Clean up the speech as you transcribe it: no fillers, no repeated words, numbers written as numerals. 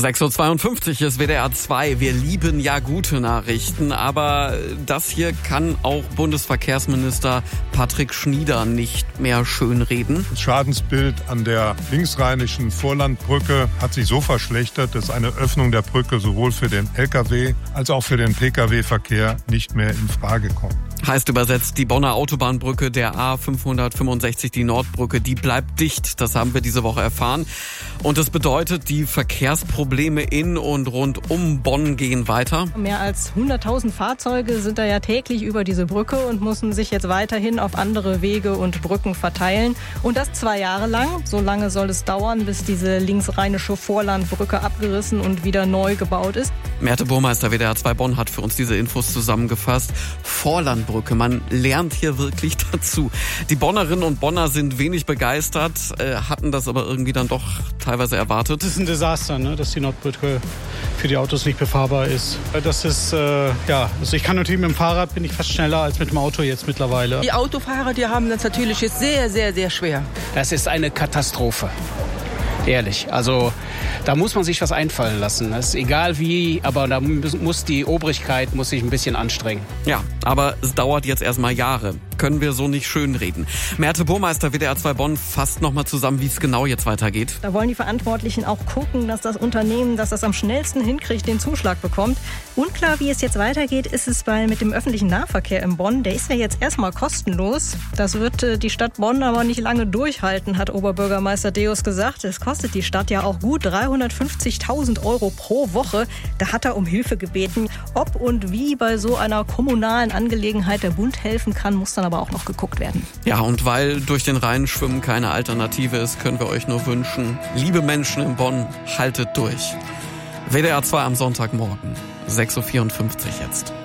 6:52 Uhr ist WDR 2. Wir lieben ja gute Nachrichten, aber das hier kann auch Bundesverkehrsminister Patrick Schnieder nicht mehr schönreden. Das Schadensbild an der linksrheinischen Vorlandbrücke hat sich so verschlechtert, dass eine Öffnung der Brücke sowohl für den Lkw als auch für den Pkw-Verkehr nicht mehr in Frage kommt. Heißt übersetzt, die Bonner Autobahnbrücke der A565, die Nordbrücke, die bleibt dicht. Das haben wir diese Woche erfahren. Und das bedeutet, die Verkehrsprobleme in und rund um Bonn gehen weiter. Mehr als 100.000 Fahrzeuge sind da ja täglich über diese Brücke und müssen sich jetzt weiterhin auf andere Wege und Brücken verteilen. Und das 2 Jahre lang. So lange soll es dauern, bis diese linksrheinische Vorlandbrücke abgerissen und wieder neu gebaut ist. Merte Burmeister, WDR 2 Bonn, hat für uns diese Infos zusammengefasst. Vorlandbrücke, man lernt hier wirklich dazu. Die Bonnerinnen und Bonner sind wenig begeistert, hatten das aber irgendwie dann doch teilweise erwartet. Das ist ein Desaster, ne, dass die Nordbrücke für die Autos nicht befahrbar ist. Das ist, also ich kann natürlich mit dem Fahrrad, bin ich fast schneller als mit dem Auto jetzt mittlerweile. Die Autofahrer, die haben das natürlich jetzt sehr, sehr, sehr schwer. Das ist eine Katastrophe. Ehrlich, also da muss man sich was einfallen lassen. Das ist egal wie, aber da muss die Obrigkeit sich ein bisschen anstrengen. Ja, aber es dauert jetzt erstmal Jahre. Können wir so nicht schönreden. Merte Burmeister, WDR 2 Bonn, fasst nochmal zusammen, wie es genau jetzt weitergeht. Da wollen die Verantwortlichen auch gucken, dass das Unternehmen, das das am schnellsten hinkriegt, den Zuschlag bekommt. Unklar, wie es jetzt weitergeht, ist es mit dem öffentlichen Nahverkehr in Bonn. Der ist ja jetzt erstmal kostenlos. Das wird die Stadt Bonn aber nicht lange durchhalten, hat Oberbürgermeister Deus gesagt. Es kostet die Stadt ja auch gut 350.000 € pro Woche. Da hat er um Hilfe gebeten. Ob und wie bei so einer kommunalen Angelegenheit der Bund helfen kann, muss dann aber auch noch geguckt werden. Ja, und weil durch den Rhein schwimmen keine Alternative ist, können wir euch nur wünschen, liebe Menschen in Bonn, haltet durch. WDR 2 am Sonntagmorgen, 6:54 Uhr jetzt.